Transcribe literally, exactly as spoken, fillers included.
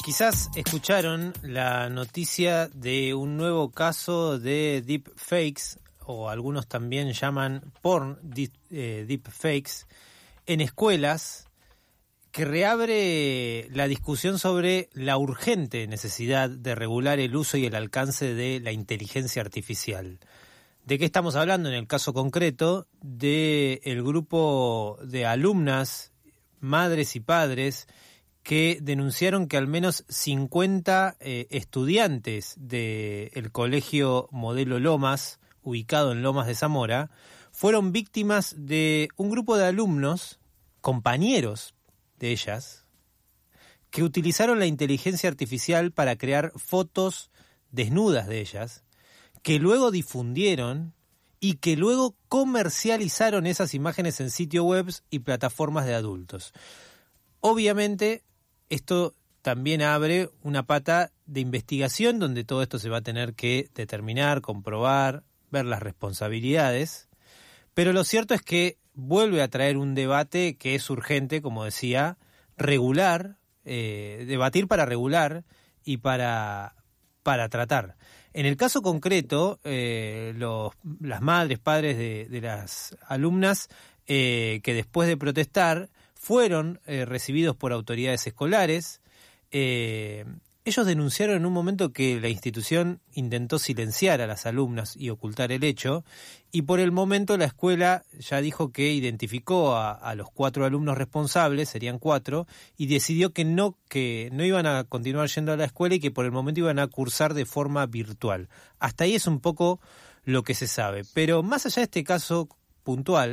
Quizás escucharon la noticia de un nuevo caso de deepfakes, o algunos también llaman porn deep, eh, deepfakes, en escuelas, que reabre la discusión sobre la urgente necesidad de regular el uso y el alcance de la inteligencia artificial. ¿De qué estamos hablando en el caso concreto? Del grupo de alumnas, madres y padres que denunciaron que al menos cincuenta eh, estudiantes del colegio Modelo Lomas, ubicado en Lomas de Zamora, fueron víctimas de un grupo de alumnos, compañeros de ellas, que utilizaron la inteligencia artificial para crear fotos desnudas de ellas, que luego difundieron y que luego comercializaron esas imágenes en sitios web y plataformas de adultos. Obviamente, esto también abre una pata de investigación donde todo esto se va a tener que determinar, comprobar, ver las responsabilidades, pero lo cierto es que vuelve a traer un debate que es urgente, como decía, regular, eh, debatir para regular y para, para tratar. En el caso concreto, eh, los, las madres, padres de, de las alumnas eh, que después de protestar fueron eh, recibidos por autoridades escolares. Eh, ellos denunciaron en un momento que la institución intentó silenciar a las alumnas y ocultar el hecho, y por el momento la escuela ya dijo que identificó a, a los cuatro alumnos responsables, serían cuatro, y decidió que no, que no iban a continuar yendo a la escuela y que por el momento iban a cursar de forma virtual. Hasta ahí es un poco lo que se sabe. Pero más allá de este caso puntual,